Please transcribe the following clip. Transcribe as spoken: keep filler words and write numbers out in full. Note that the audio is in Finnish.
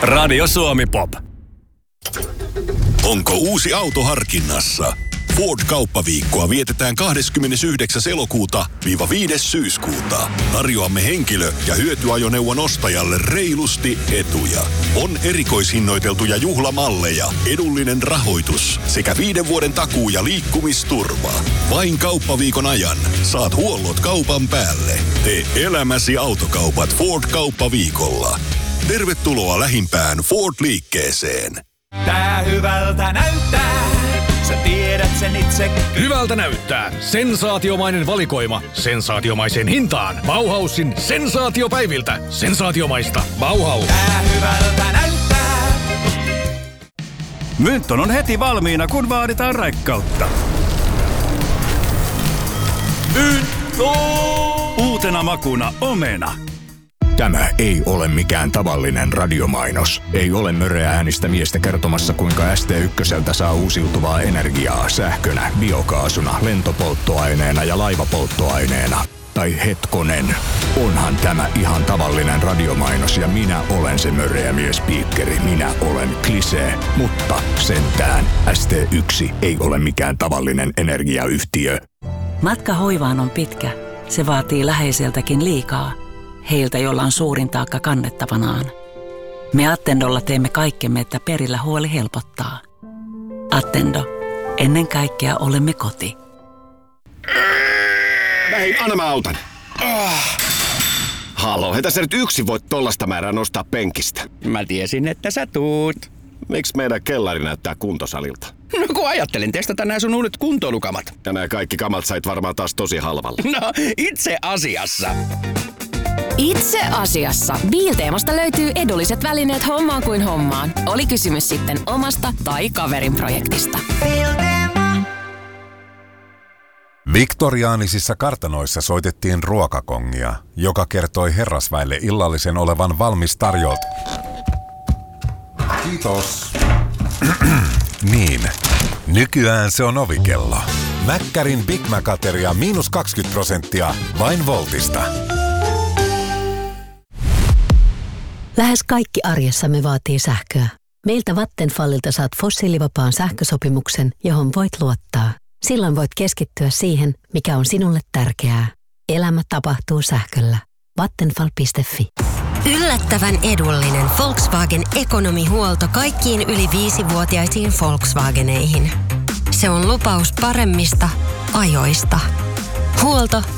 Radio Suomi Pop. Onko uusi auto harkinnassa? Ford-kauppaviikkoa vietetään kahdeskymmenesyhdeksäs elokuuta viiva viides syyskuuta. Tarjoamme henkilö- ja hyötyajoneuvon ostajalle reilusti etuja. On erikoishinnoiteltuja juhlamalleja, edullinen rahoitus sekä viiden vuoden takuu ja liikkumisturva. Vain kauppaviikon ajan saat huollot kaupan päälle. Tee elämäsi autokaupat Ford-kauppaviikolla. Tervetuloa lähimpään Ford-liikkeeseen. Tää hyvältä näyttää. Sä tiedät sen itse. Hyvältä näyttää. Sensaatiomainen valikoima. Sensaatiomaiseen hintaan. Bauhausin sensaatiopäiviltä. Sensaatiomaista. Bauhaus. Tää hyvältä näyttää. Mynton on heti valmiina, kun vaaditaan raikkautta. Myntto! Uutena makuna omena. Tämä ei ole mikään tavallinen radiomainos. Ei ole möreä äänistä miestä kertomassa, kuinka S T ykköseltä saa uusiutuvaa energiaa sähkönä, biokaasuna, lentopolttoaineena ja laivapolttoaineena. Tai hetkonen, onhan tämä ihan tavallinen radiomainos ja minä olen se möreä miespiikkeri. Minä olen Klisee, mutta sentään S T yksi ei ole mikään tavallinen energiayhtiö. Matka hoivaan on pitkä. Se vaatii läheiseltäkin liikaa. Heiltä, joilla on suurin taakka kannettavanaan. Me Attendolla teemme kaikkemme, että perillä huoli helpottaa. Attendo. Ennen kaikkea olemme koti. Näin, anna mä autan. Oh. Halo, hetä sä nyt yksin voit tollasta määrää nostaa penkistä. Mä tiesin, että sä tuut. Miksi meidän kellari näyttää kuntosalilta? No kun ajattelin testata nää sun uudet kuntoilukamat. Ja nää kaikki kamat sait varmaan taas tosi halvalla. No, itse asiassa. Itse asiassa. Biilteemasta löytyy edulliset välineet hommaan kuin hommaan. Oli kysymys sitten omasta tai kaverin projektista. Viktoriaanisissa kartanoissa soitettiin ruokakongia, joka kertoi herrasväelle illallisen olevan valmis tarjolta. Kiitos. Niin, nykyään se on ovikello. Mäkkärin Big Mac-ateria miinus kaksikymmentä prosenttia vain Voltista. Lähes kaikki arjessamme vaatii sähköä. Meiltä Vattenfallilta saat fossiilivapaan sähkösopimuksen, johon voit luottaa. Silloin voit keskittyä siihen, mikä on sinulle tärkeää. Elämä tapahtuu sähköllä. Vattenfall piste fi. Yllättävän edullinen Volkswagen ekonomihuolto kaikkiin yli viisivuotiaisiin Volkswageneihin. Se on lupaus paremmista ajoista. Huolto